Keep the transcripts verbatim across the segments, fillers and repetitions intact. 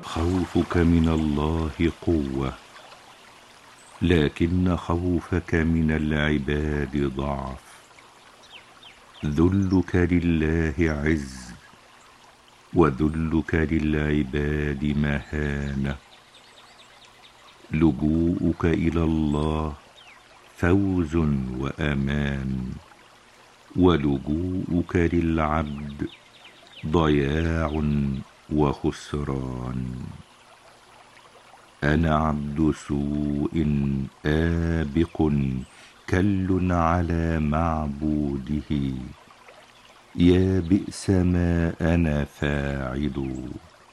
خوفك من الله قوة، لكن خوفك من العباد ضعف. ذلك لله عز، وذلك للعباد مهانة. لجوءك إلى الله فوز وأمان، ولجوءك للعبد ضياع وخسران. أنا عبد سوء آبق كل على معبوده، يا بئس ما أنا فاعل.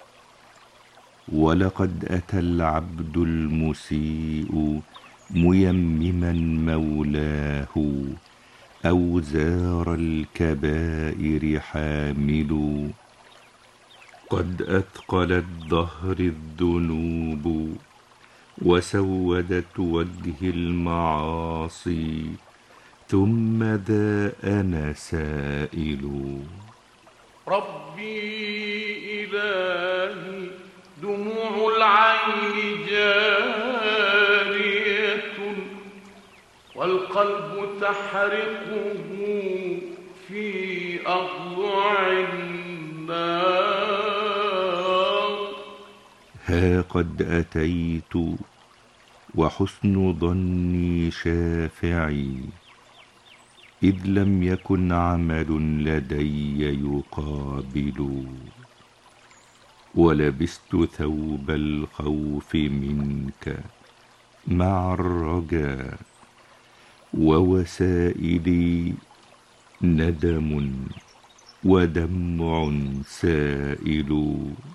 ولقد أتى العبد المسيء ميمما مولاه، أوزار الكبائر حامل. قد أثقلت ظهر الذنوب، وسودت وجه المعاصي، ثم ذا أنا سائل. ربي إلهي دموع العين جارية، والقلب تحرقه في أضلع النار. ها قد أتيت وحسن ظني شافعي، إذ لم يكن عمل لدي يقابل. ولبست ثوب الخوف منك مع الرجاء، ووسائلي ندم ودمع سائل.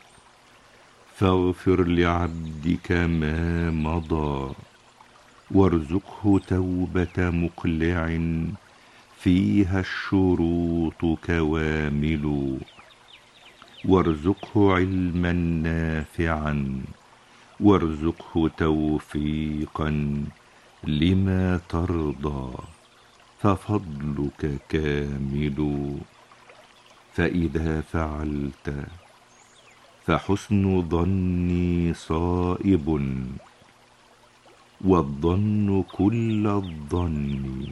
فاغفر لعبدك ما مضى، وارزقه توبة مقلع فيها الشروط كوامل. وارزقه علما نافعا، وارزقه توفيقا لما ترضى، ففضلك كامل. فإذا فعلت فحسن ظني صائب، والظن كل الظن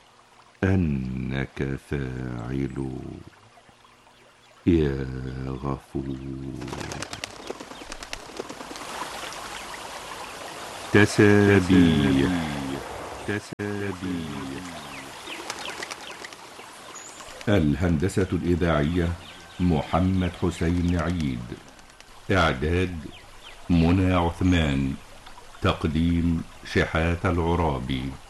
أنك فاعل. يا غفور. تسابيح. تسابيح. الهندسة الإذاعية محمد حسين عيد. إعداد منى عثمان. تقديم شحاتة العرابي.